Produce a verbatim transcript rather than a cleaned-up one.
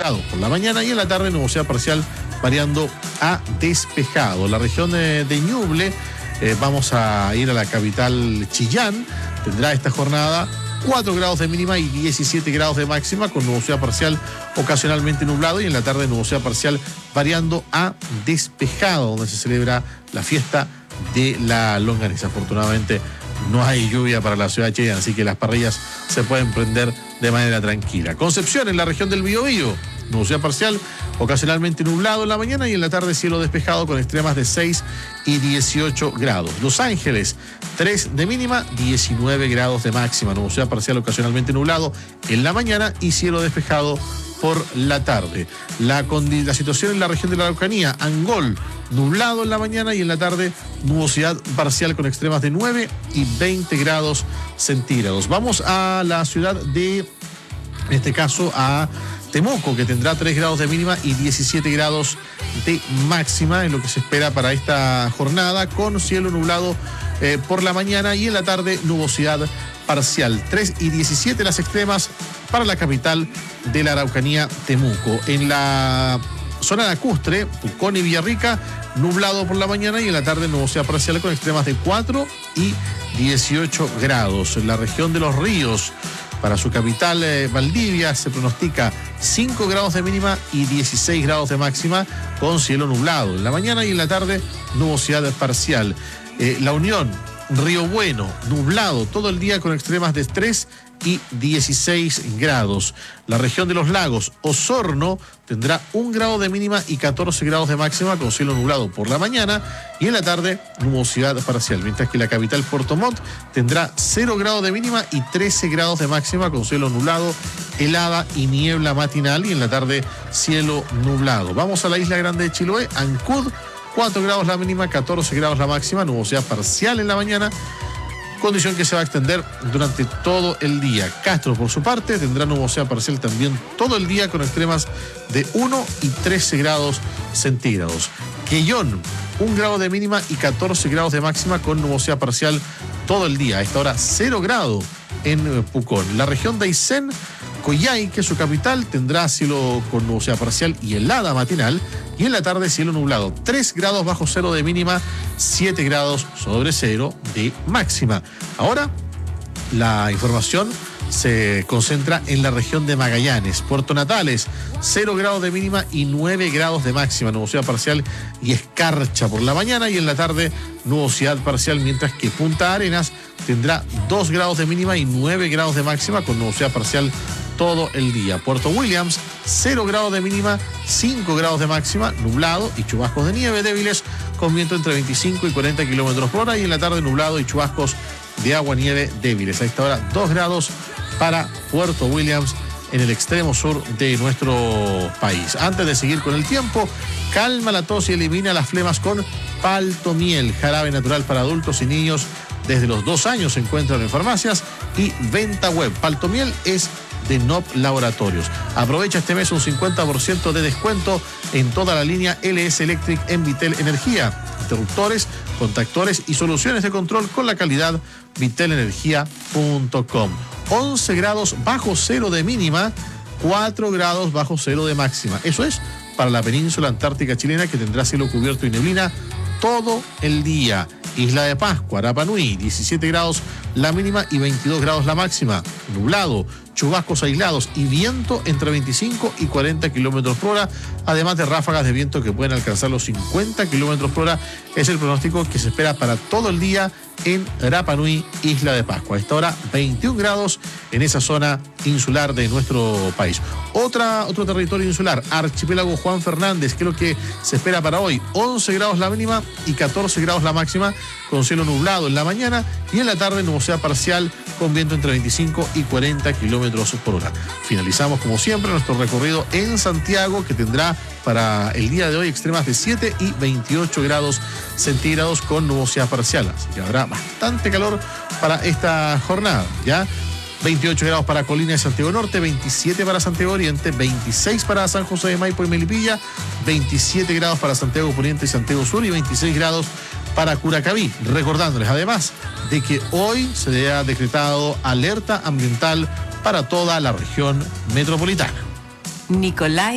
nublado por la mañana y en la tarde nubosidad parcial variando a despejado. La región de, de Ñuble, eh, vamos a ir a la capital Chillán, tendrá esta jornada cuatro grados de mínima y diecisiete grados de máxima con nubosidad parcial ocasionalmente nublado y en la tarde nubosidad parcial variando a despejado, donde se celebra la fiesta de la longaniza. Afortunadamente no hay lluvia para la ciudad de Chillán, así que las parrillas se pueden prender de manera tranquila. Concepción, en la región del Biobío, nubosidad parcial ocasionalmente nublado en la mañana y en la tarde cielo despejado con extremas de seis y dieciocho grados. Los Ángeles, tres de mínima, diecinueve grados de máxima, nubosidad parcial ocasionalmente nublado en la mañana y cielo despejado por la tarde. La, la situación en la región de la Araucanía, Angol, nublado en la mañana y en la tarde nubosidad parcial con extremas de nueve y veinte grados centígrados. Vamos a la ciudad de, en este caso, a Temuco, que tendrá tres grados de mínima y diecisiete grados de máxima, en lo que se espera para esta jornada, con cielo nublado eh, por la mañana y en la tarde nubosidad parcial. tres y diecisiete las extremas para la capital de la Araucanía, Temuco. En la zona lacustre, Pucón y Villarrica, nublado por la mañana y en la tarde nubosidad parcial con extremas de cuatro y dieciocho grados. En la región de los ríos, para su capital, eh, Valdivia, se pronostica cinco grados de mínima y dieciséis grados de máxima con cielo nublado. En la mañana y en la tarde, nubosidad parcial. Eh, la Unión, Río Bueno, nublado todo el día con extremas de tres y dieciséis grados. La región de los lagos, Osorno, tendrá un grado de mínima y catorce grados de máxima con cielo nublado por la mañana y en la tarde nubosidad parcial, mientras que la capital Puerto Montt tendrá cero grados de mínima y trece grados de máxima con cielo nublado, helada y niebla matinal y en la tarde cielo nublado. Vamos a la isla grande de Chiloé, Ancud, cuatro grados la mínima, catorce grados la máxima, nubosidad parcial en la mañana, condición que se va a extender durante todo el día. Castro, por su parte, tendrá nubosidad parcial también todo el día con extremas de uno y trece grados centígrados. Quellón, un grado de mínima y catorce grados de máxima con nubosidad parcial todo el día. A esta hora, cero grado en Pucón. La región de Aysén, Coyhai, que es su capital, tendrá cielo con nubosidad parcial y helada matinal y en la tarde cielo nublado. tres grados bajo cero de mínima, siete grados sobre cero de máxima. Ahora, la información se concentra en la región de Magallanes. Puerto Natales, cero grados de mínima y nueve grados de máxima, nubosidad parcial y escarcha por la mañana y en la tarde nubosidad parcial, mientras que Punta Arenas tendrá dos grados de mínima y nueve grados de máxima con nubosidad parcial todo el día. Puerto Williams, cero grados de mínima, cinco grados de máxima, nublado y chubascos de nieve débiles con viento entre veinticinco y cuarenta kilómetros por hora y en la tarde nublado y chubascos de agua nieve débiles. A esta hora, dos grados para Puerto Williams en el extremo sur de nuestro país. Antes de seguir con el tiempo, calma la tos y elimina las flemas con Paltomiel, jarabe natural para adultos y niños desde los dos años. Se encuentran en farmacias y venta web. Paltomiel es de N O P Laboratorios. Aprovecha este mes un cincuenta por ciento de descuento en toda la línea L S Electric en Vitel Energía. Interruptores, contactores y soluciones de control con la calidad vitel energía punto com. once grados bajo cero de mínima, cuatro grados bajo cero de máxima. Eso es para la península antártica chilena, que tendrá cielo cubierto y neblina todo el día. Isla de Pascua, Rapa Nui, diecisiete grados la mínima y veintidós grados la máxima. Nublado, chubascos aislados y viento entre veinticinco y cuarenta kilómetros por hora, además de ráfagas de viento que pueden alcanzar los cincuenta kilómetros por hora. Es el pronóstico que se espera para todo el día en Rapa Nui, Isla de Pascua. A esta hora, veintiún grados en esa zona insular de nuestro país. Otra, otro territorio insular, Archipiélago Juan Fernández, que es lo que se espera para hoy. once grados la mínima y catorce grados la máxima, con cielo nublado en la mañana y en la tarde nubosidad parcial con viento entre veinticinco y cuarenta kilómetros por hora. Finalizamos, como siempre, nuestro recorrido en Santiago, que tendrá para el día de hoy extremas de siete y veintiocho grados centígrados con nubosidad parcial. Así que habrá bastante calor para esta jornada, ¿ya? veintiocho grados para Colina de Santiago Norte, veintisiete para Santiago Oriente, veintiséis para San José de Maipo y Melipilla, veintisiete grados para Santiago Poniente y Santiago Sur y veintiséis grados para Curacaví. Recordándoles además de que hoy se ha decretado alerta ambiental para toda la región metropolitana. Nicolai